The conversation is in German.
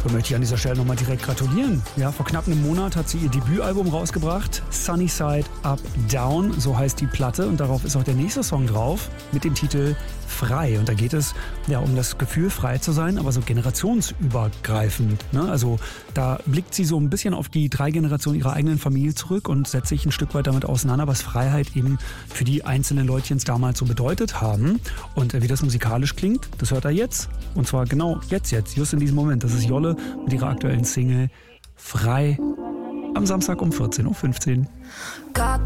So möchte ich an dieser Stelle nochmal direkt gratulieren. Ja, vor knapp einem Monat hat sie ihr Debütalbum rausgebracht. Sunny Side Up Down, so heißt die Platte. Und darauf ist auch der nächste Song drauf mit dem Titel Frei. Und da geht es ja um das Gefühl, frei zu sein, aber so generationsübergreifend. Ne? Also da blickt sie so ein bisschen auf die 3 Generationen ihrer eigenen Familie zurück und setzt sich ein Stück weit damit auseinander, was Freiheit eben für die einzelnen Leutchens damals so bedeutet haben. Und wie das musikalisch klingt, das hört er jetzt. Und zwar genau jetzt, just in diesem Moment. Das ist Jolle mit ihrer aktuellen Single Frei am Samstag um 14.15 Uhr.